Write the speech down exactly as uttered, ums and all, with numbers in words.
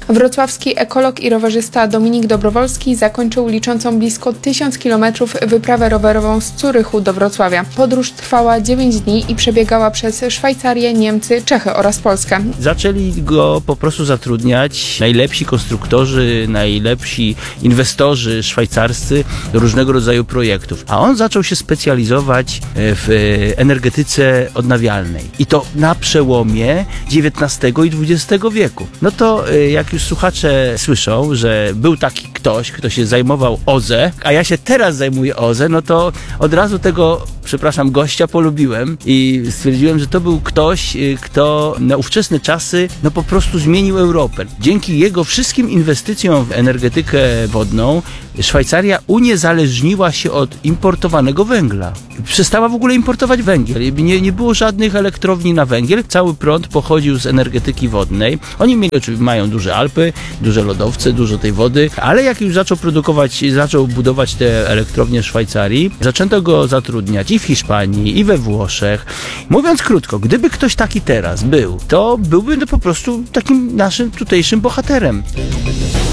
Wrocławski ekolog i rowerzysta Dominik Dobrowolski zakończył liczącą blisko tysiąc kilometrów wyprawę rowerową z Zurychu do Wrocławia. Podróż trwała dziewięć dni i przebiegała przez Szwajcarię, Niemcy, Czechy oraz Polskę. Zaczęli go po prostu zatrudniać najlepsi konstruktorzy, najlepsi inwestorzy szwajcarscy do różnego rodzaju projektów. A on zaczął się specjalizować w energetyce odnawialnej. I to na przełomie dziewiętnastego i dwudziestego wieku. No to jak już słuchacze słyszą, że był taki ktoś, kto się zajmował O Z E, a ja się teraz zajmuję O Z E, no to od razu tego, przepraszam, gościa polubiłem i stwierdziłem, że to był ktoś, kto na ówczesne czasy no po prostu zmienił Europę. Dzięki jego wszystkim inwestycjom w energetykę wodną Szwajcaria uniezależniła się od importowanego węgla. Przestała w ogóle importować węgiel. Nie, nie było żadnych elektrowni na węgiel. Cały prąd pochodził z energetyki wodnej. Oni mieli, oczywiście mają duże Alpy, duże lodowce, dużo tej wody, ale jak już zaczął produkować, zaczął budować te elektrownie w Szwajcarii, zaczęto go zatrudniać i w Hiszpanii, i we Włoszech. Mówiąc krótko, gdyby ktoś taki teraz był, to byłby no po prostu takim naszym tutejszym bohaterem.